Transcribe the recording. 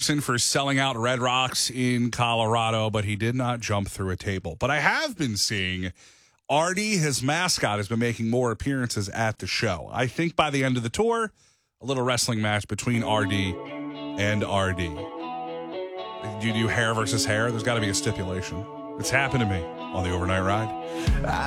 Anderson for selling out Red Rocks in Colorado, but he did not jump through a table. But I have been seeing Artie, his mascot, has been making more appearances at the show. I think by the end of the tour, a little wrestling match between RD and RD. Do you do hair versus hair? There's got to be a stipulation. It's happened to me on the overnight ride.